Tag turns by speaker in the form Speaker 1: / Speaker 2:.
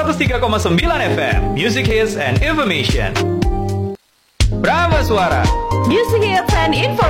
Speaker 1: 103,9 FM, Music Hits and Information. Brava Suara,
Speaker 2: Music Hits and Information.